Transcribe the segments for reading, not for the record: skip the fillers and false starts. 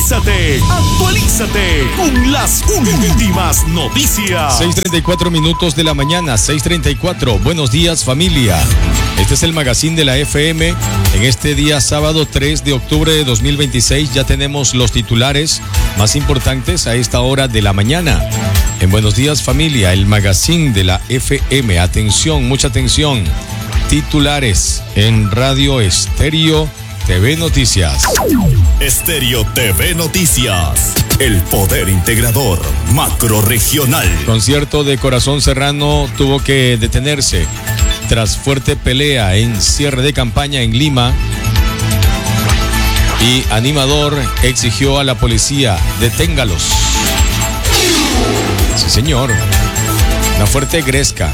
Actualízate con las últimas noticias. 6:34 minutos de la mañana, 6:34. Buenos días, familia. Este es el magazine de la FM. En este día sábado 3 de octubre de 2026 ya tenemos los titulares más importantes a esta hora de la mañana. En Buenos días, familia, el magazine de la FM. Atención, mucha atención. Titulares en Radio Estéreo TV Noticias. Estéreo TV Noticias. El poder integrador macrorregional. Concierto de Corazón Serrano tuvo que detenerse tras fuerte pelea en cierre de campaña en Lima. Y animador exigió a la policía: deténgalos. Sí, señor. Una fuerte gresca.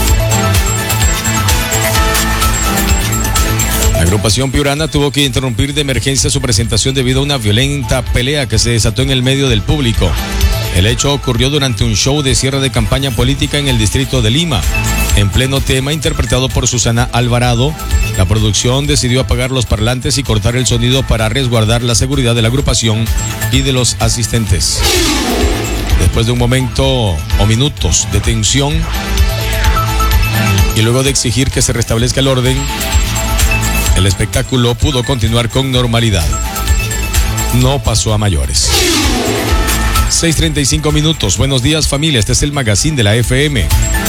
La agrupación piurana tuvo que interrumpir de emergencia su presentación debido a una violenta pelea que se desató en el medio del público. El hecho ocurrió durante un show de cierre de campaña política en el distrito de Lima. En pleno tema interpretado por Susana Alvarado, la producción decidió apagar los parlantes y cortar el sonido para resguardar la seguridad de la agrupación y de los asistentes. Después de un momento o minutos de tensión y luego de exigir que se restablezca el orden, el espectáculo pudo continuar con normalidad. No pasó a mayores. 6:35 minutos. Buenos días, familia. Este es el magazine de la FM.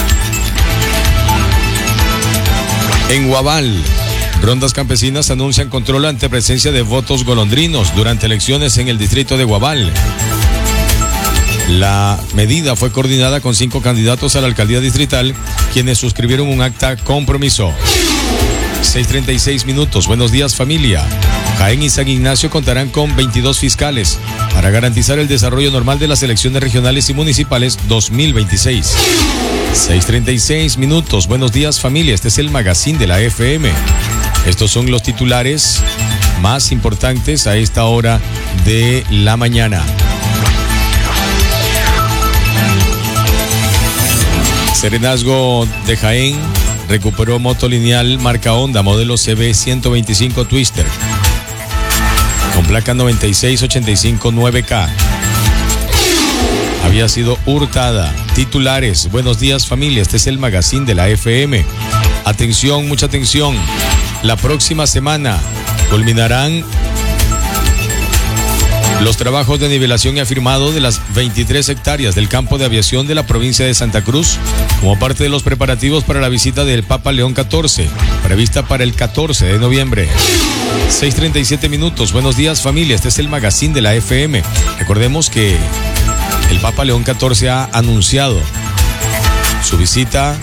En Guabal, rondas campesinas anuncian control ante presencia de votos golondrinos durante elecciones en el distrito de Guabal. La medida fue coordinada con 5 candidatos a la alcaldía distrital, quienes suscribieron un acta compromiso. 6:36 minutos. Buenos días, familia. Jaén y San Ignacio contarán con 22 fiscales para garantizar el desarrollo normal de las elecciones regionales y municipales 2026. 6:36 minutos. Buenos días, familia. Este es el magazine de la FM. Estos son los titulares más importantes a esta hora de la mañana. Serenazgo de Jaén recuperó moto lineal marca Honda modelo CB125 Twister con placa 96859K. Había sido hurtada. Titulares. Buenos días, familia. Este es el magazine de la FM. Atención, mucha atención. La próxima semana culminarán los trabajos de nivelación y afirmado de las 23 hectáreas del campo de aviación de la provincia de Santa Cruz como parte de los preparativos para la visita del Papa León XIV, prevista para el 14 de noviembre. 6:37 minutos. Buenos días, familia. Este es el magazine de la FM. Recordemos que el Papa León XIV ha anunciado su visita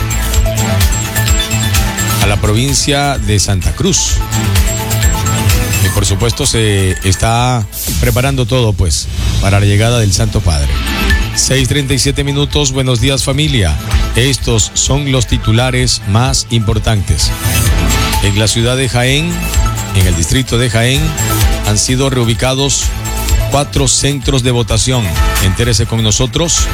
a la provincia de Santa Cruz. Y por supuesto se está preparando todo pues para la llegada del Santo Padre. 6:37 minutos. Buenos días, familia. Estos son los titulares más importantes. En la ciudad de Jaén, en el distrito de Jaén, han sido reubicados 4 centros de votación. Entérese con nosotros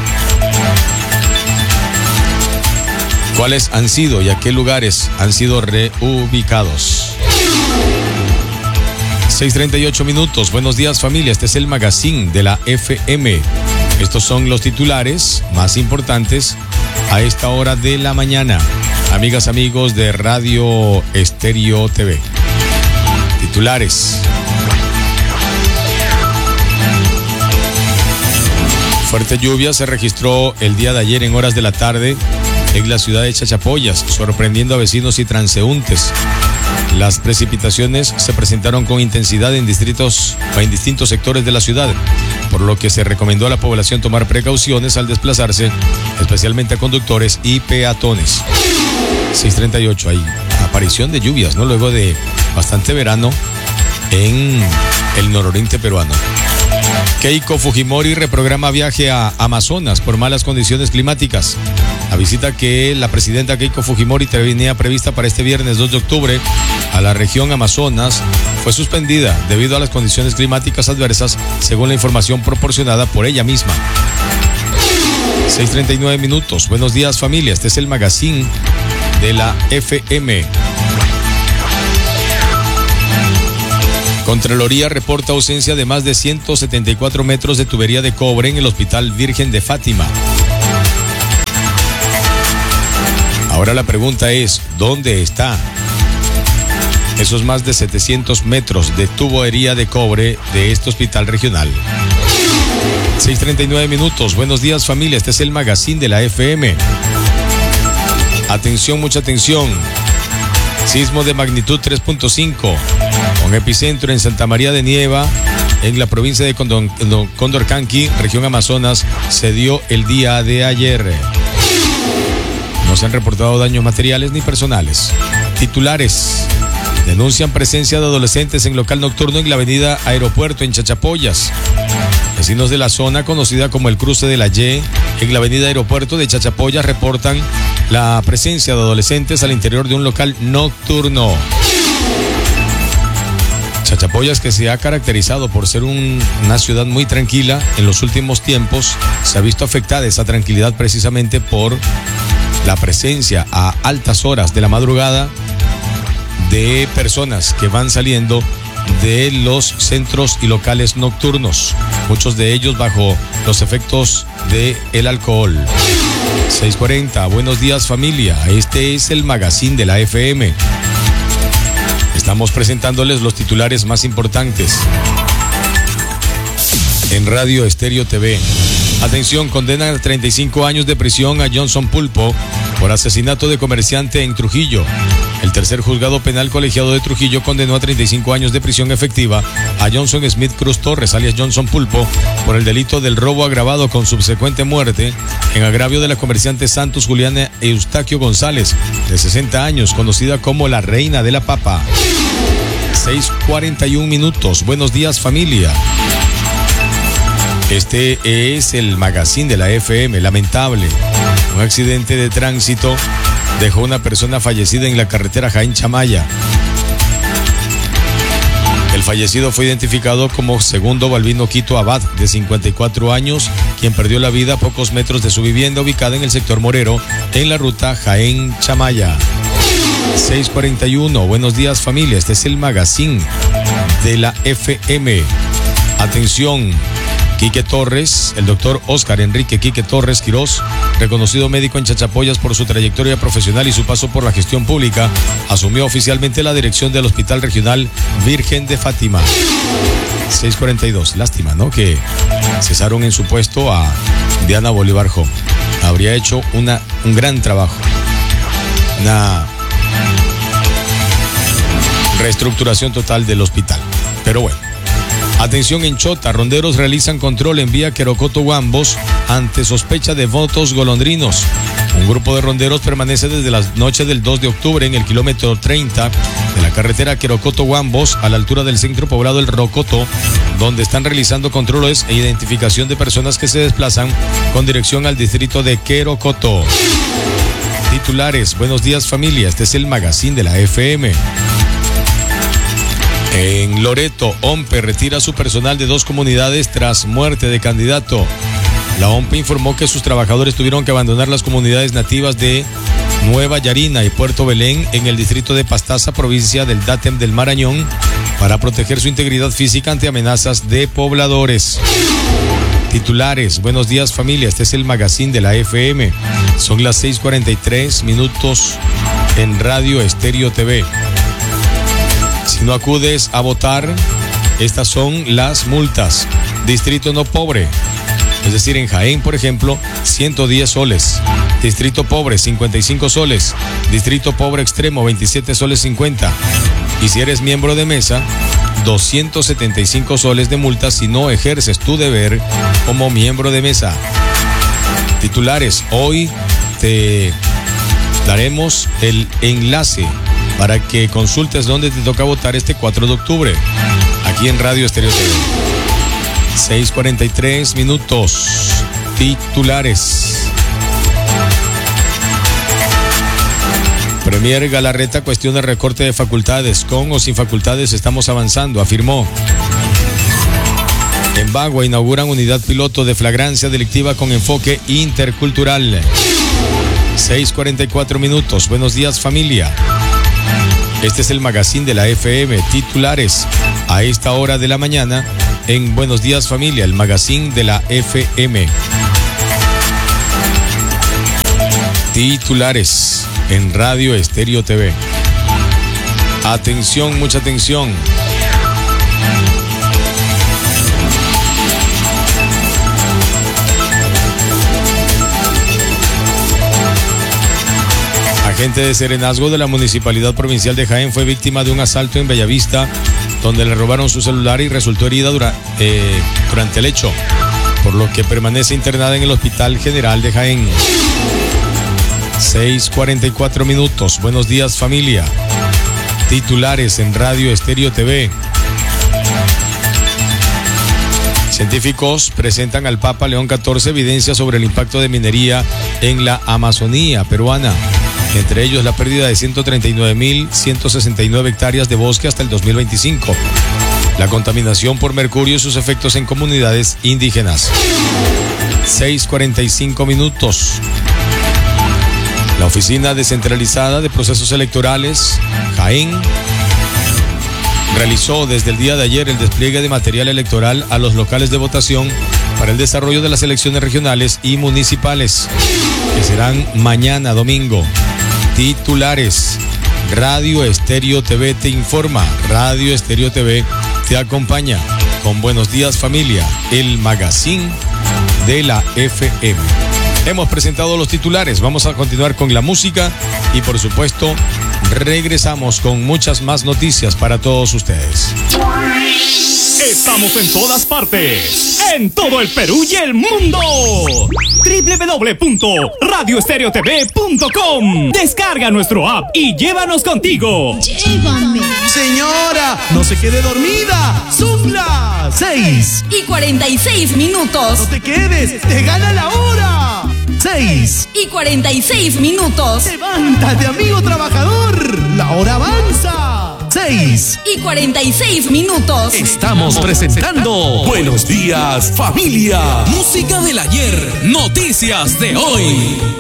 cuáles han sido y a qué lugares han sido reubicados. 6:38 minutos. Buenos días, familia. Este es el magazine de la FM. Estos son los titulares más importantes a esta hora de la mañana. Amigas, amigos de Radio Estéreo TV. Titulares. Fuerte lluvia se registró el día de ayer en horas de la tarde en la ciudad de Chachapoyas, sorprendiendo a vecinos y transeúntes. Las precipitaciones se presentaron con intensidad en distintos sectores de la ciudad, por lo que se recomendó a la población tomar precauciones al desplazarse, especialmente a conductores y peatones. 6:38, hay aparición de lluvias, ¿no? Luego de bastante verano en el nororiente peruano. Keiko Fujimori reprograma viaje a Amazonas por malas condiciones climáticas. La visita que la presidenta Keiko Fujimori tenía prevista para este viernes 2 de octubre a la región Amazonas fue suspendida debido a las condiciones climáticas adversas, según la información proporcionada por ella misma. 6:39 minutos. Buenos días, familia. Este es el magazine de la FM. Contraloría reporta ausencia de más de 174 metros de tubería de cobre en el Hospital Virgen de Fátima. Ahora la pregunta es, ¿dónde está esos más de 700 metros de tubería de cobre de este hospital regional? 6:39 minutos. Buenos días, familia. Este es el magazine de la FM. Atención, mucha atención. Sismo de magnitud 3.5 con epicentro en Santa María de Nieva, en la provincia de Condorcanqui, región Amazonas, se dio el día de ayer. No se han reportado daños materiales ni personales. Titulares. Denuncian presencia de adolescentes en local nocturno en la avenida Aeropuerto en Chachapoyas. Vecinos de la zona conocida como el Cruce de la Y, en la avenida Aeropuerto de Chachapoyas, reportan la presencia de adolescentes al interior de un local nocturno. Chachapoyas, que se ha caracterizado por ser una ciudad muy tranquila, en los últimos tiempos se ha visto afectada esa tranquilidad precisamente por la presencia a altas horas de la madrugada de personas que van saliendo de los centros y locales nocturnos, muchos de ellos bajo los efectos del alcohol. 6:40, buenos días, familia. Este es el magazine de la FM. Estamos presentándoles los titulares más importantes en Radio Estéreo TV. Atención, condenan a 35 años de prisión a Johnson Pulpo por asesinato de comerciante en Trujillo. El tercer juzgado penal colegiado de Trujillo condenó a 35 años de prisión efectiva a Johnson Smith Cruz Torres, alias Johnson Pulpo, por el delito del robo agravado con subsecuente muerte en agravio de la comerciante Santos Juliana Eustaquio González, de 60 años, conocida como la Reina de la Papa. 6:41 minutos. Buenos días, familia. Este es el magazine de la FM. Lamentable. Un accidente de tránsito dejó una persona fallecida en la carretera Jaén-Chamaya. El fallecido fue identificado como Segundo Balbino Quito Abad, de 54 años, quien perdió la vida a pocos metros de su vivienda ubicada en el sector Morero, en la ruta Jaén-Chamaya. 6:41. Buenos días, familia. Este es el magazine de la FM. Atención. Quique Torres, el doctor Óscar Enrique Quique Torres Quirós, reconocido médico en Chachapoyas por su trayectoria profesional y su paso por la gestión pública, asumió oficialmente la dirección del Hospital Regional Virgen de Fátima. 6:42. Lástima, ¿no?, que cesaron en su puesto a Diana Bolívar Home. Habría hecho un gran trabajo. Una reestructuración total del hospital. Pero bueno. Atención, en Chota, ronderos realizan control en vía Querocoto-Guambos ante sospecha de votos golondrinos. Un grupo de ronderos permanece desde la noche del 2 de octubre en el kilómetro 30 de la carretera Querocoto-Guambos, a la altura del centro poblado El Rocoto, donde están realizando controles e identificación de personas que se desplazan con dirección al distrito de Querocoto. Titulares. Buenos días, familia. Este es el magazine de la FM. En Loreto, OMPE retira su personal de 2 comunidades tras muerte de candidato. La OMPE informó que sus trabajadores tuvieron que abandonar las comunidades nativas de Nueva Yarina y Puerto Belén en el distrito de Pastaza, provincia del Datem del Marañón, para proteger su integridad física ante amenazas de pobladores. Titulares. Buenos días, familia. Este es el magazine de la FM. Son las 6:43 minutos en Radio Estéreo TV. Si no acudes a votar, estas son las multas. Distrito no pobre, es decir, en Jaén, por ejemplo, 110 soles. Distrito pobre, 55 soles. Distrito pobre extremo, 27 soles 50. Y si eres miembro de mesa, 275 soles de multa si no ejerces tu deber como miembro de mesa. Titulares. Hoy te daremos el enlace para que consultes dónde te toca votar este 4 de octubre, aquí en Radio Estéreo TV. 6:43 minutos. Titulares. Premier Galarreta cuestiona recorte de facultades. Con o sin facultades estamos avanzando, afirmó. En Bagua inauguran unidad piloto de flagrancia delictiva con enfoque intercultural. 6:44 minutos. Buenos días, familia. Este es el magazine de la FM, titulares a esta hora de la mañana en Buenos Días Familia, el magazine de la FM. Titulares en Radio Estéreo TV. Atención, mucha atención. Agente de serenazgo de la Municipalidad Provincial de Jaén fue víctima de un asalto en Bellavista, donde le robaron su celular y resultó herida durante el hecho, por lo que permanece internada en el Hospital General de Jaén. 6:44 minutos. Buenos días, familia. Titulares en Radio Estéreo TV. Científicos presentan al Papa León XIV evidencia sobre el impacto de minería en la Amazonía peruana. Entre ellos la pérdida de 139.169 hectáreas de bosque hasta el 2025. La contaminación por mercurio y sus efectos en comunidades indígenas. 6:45 minutos. La Oficina Descentralizada de Procesos Electorales, Jaén, realizó desde el día de ayer el despliegue de material electoral a los locales de votación para el desarrollo de las elecciones regionales y municipales, que serán mañana domingo. Titulares. Radio Estéreo TV te informa. Radio Estéreo TV te acompaña con Buenos Días Familia, el magazine de la FM. Hemos presentado los titulares, vamos a continuar con la música y por supuesto regresamos con muchas más noticias para todos ustedes. Estamos en todas partes, en todo el Perú y el mundo. www.radioestereotv.com. Descarga nuestro app y llévanos contigo. Llévame. Señora, no se quede dormida. Son las 6:46 minutos. No te quedes, te gana la hora. 6:46 minutos. Levántate, amigo trabajador. La hora avanza. 6:46 minutos. Estamos presentando Buenos Días Familia. Música del ayer, noticias de hoy.